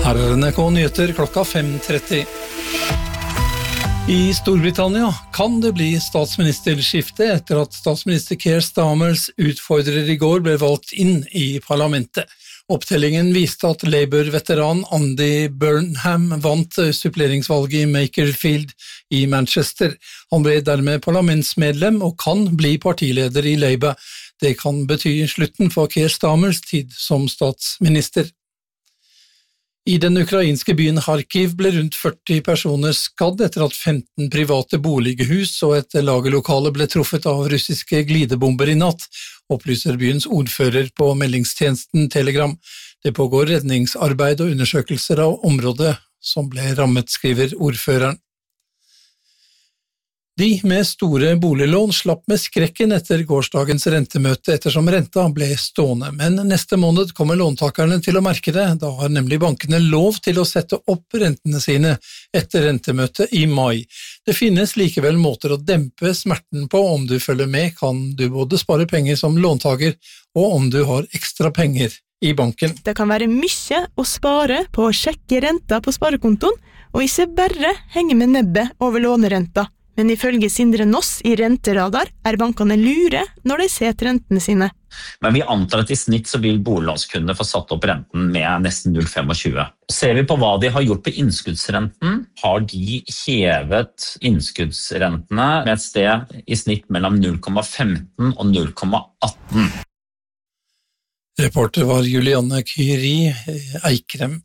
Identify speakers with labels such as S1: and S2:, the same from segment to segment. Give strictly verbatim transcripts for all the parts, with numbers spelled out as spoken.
S1: Her er N R K Nyheter klokka fem tretti. I Storbritannia kan det bli statsministerskifte etter at statsminister Keir Starmers utfordrer i går ble valgt inn i parlamentet. Opptellingen viste at Labour-veteran Andy Burnham vant suppleringsvalget i Makerfield i Manchester. Han ble dermed parlamentsmedlem og kan bli partileder i Labour. Det kan bety slutten for Keir Starmers tid som statsminister. I den ukrainske byen Kharkiv ble rundt førti personer skadd etter at femten private bolighus og et lagerlokale ble truffet av russiske glidebomber i natt, opplyser byens ordfører på meldingstjenesten Telegram. Det pågår redningsarbeid og undersøkelser av området som ble rammet, skriver ordføreren. De med store boliglån slapp med skrekken etter gårsdagens rentemøte ettersom renta ble stående, men neste måned kommer låntakerne til å merke det, da har nemlig bankene lov til å sette opp rentene sine etter rentemøtet i mai. Det finnes likevel måter å dempe smerten på. Om du følger med, kan du både spare penger som låntaker, og om du har ekstra penger i banken.
S2: Det kan være mye å spare på å sjekke renta på sparekontoen, og ikke bare henge med nebbet over lånerenta. Men ifølge Sindre Noss i Renteradar er bankene lure når de setter rentene sine.
S3: Men vi antar at i snitt så vil boliglånskundene få satt opp renten med nesten null komma tjuefem. Ser vi på hva de har gjort på innskuddsrenten, har de hevet innskuddsrentene med et sted i snitt mellom null komma femten og null komma atten.
S1: Reporter var Julianne Kyri Eikrem.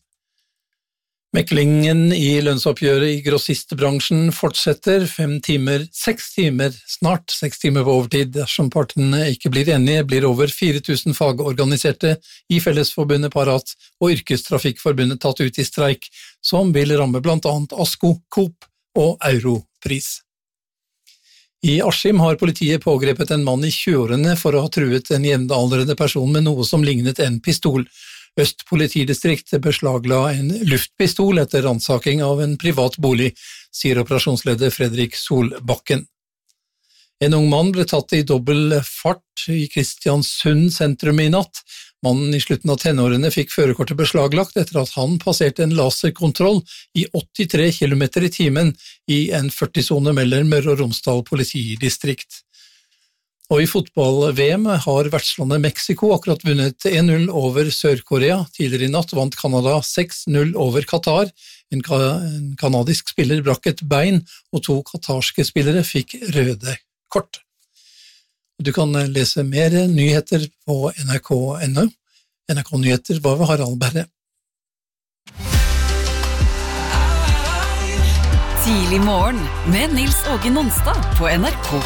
S1: Meklingen i lønnsoppgjøret i grossistbransjen fortsetter fem timer, seks timer, snart seks timer på overtid. Dersom partene ikke blir enige, blir over fire tusen fagorganiserte i Fellesforbundet Parat og Yrkestrafikkforbundet tatt ut i streik, som vil ramme blant annet ASKO, Coop og Europris. I Askim har politiet pågrepet en mann i tjueårene for å ha truet en jevnaldrende person med noe som lignet en pistol. Øst politidistrikt beslagla en luftpistol etter ransaking av en privat bolig, sier operasjonsleder Fredrik Solbakken. En ung mann ble tatt i dobbel fart i Kristiansund sentrum i natt. Mannen i slutten av tenårene fikk førerkortet beslaglagt etter at han passerte en laserkontroll i åttitre kilometer i timen i en førti-sone mellom Møre og Romsdal politidistrikt. Og i fotball-V M har vertslandet Mexico akkurat vunnet en null over Sør-Korea. Tidligere i natt vant Canada seks null over Qatar. En, ka en kanadisk spiller brakk et bein, og to katarske spillere fikk røde kort. Du kan lese mer nyheter på N R K punktum N O. N R K Nyheter var ved Harald Berre.
S4: Tidlig morgen med Nils Åge Nonstad på N R K.